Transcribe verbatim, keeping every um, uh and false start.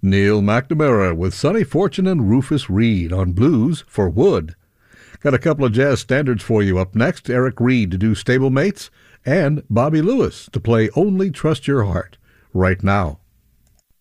Neil McNamara with Sonny Fortune and Rufus Reid on Blues for Wood. Got a couple of jazz standards for you up next. Eric Reed to do Stablemates and Bobby Lewis to play Only Trust Your Heart right now.